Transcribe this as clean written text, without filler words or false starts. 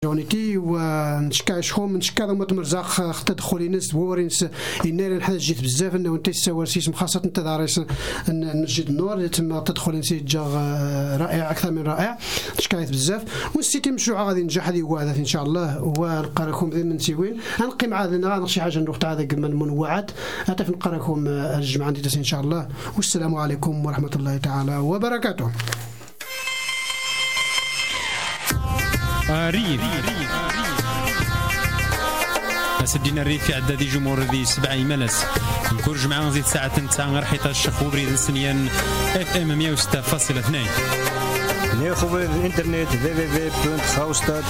جونيتي ونشكا شخوم نشكا ذا متمرزاق خت دخولي ناس وورينس النار نحن جيت بزاف انه انت تسوى سيسم خاصه انت داريس نجد النور تم تدخل نسيت جا رائع اكثر من رائع نشكايت بزاف والسيتي مشروع غادي ينجح هذه وهذا ان شاء الله ونلقى لكم ذي من سيوين غنقي مع هذا شي حاجه نروح تاع هذاك من المنوعات حتى نلقى لكم الجمعه عندي ان شاء الله والسلام عليكم ورحمه الله تعالى وبركاته. ريف سدينا الريف في عداد جمهور ذي 7 ملس نكون جمعة نزيد ساعة نتاع غير حيت الشيخ وبريد السنيان FM 106.2 نيخو بالإنترنت www.gaustad.be